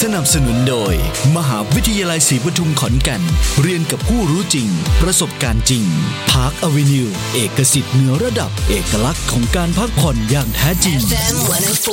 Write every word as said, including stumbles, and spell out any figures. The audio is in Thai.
สนับสนุนโดยมหาวิทยาลัยศรีปทุมขอนแก่นเรียนกับผู้รู้จริงประสบการณ์จริงพาร์คอเวนิวเอกสิทธิ์เหนือระดับเอกลักษณ์ของการพักผ่อนอย่างแท้จริง